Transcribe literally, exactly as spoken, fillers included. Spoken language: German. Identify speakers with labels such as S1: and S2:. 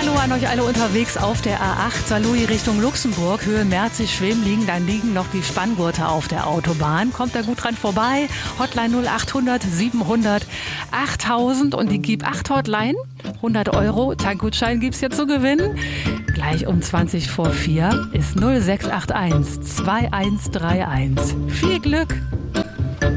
S1: Hallo an euch alle unterwegs auf der A acht, Saarlouis Richtung Luxemburg, Höhe Merzig-Schwemlingen, dann liegen noch die Spanngurte auf der Autobahn. Kommt da gut dran vorbei, Hotline null achthundert siebenhundert achttausend und die Gib acht Hotline, hundert Euro, Tankgutschein gibt's hier zu gewinnen. Gleich um zwanzig vor vier ist null sechs acht eins zwei eins drei eins. Viel Glück!